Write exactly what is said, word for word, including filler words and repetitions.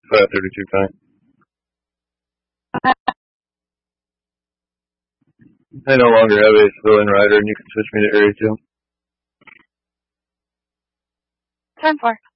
five thirty-two time. I no longer have a civilian rider, and you can switch me to Area two. ten four.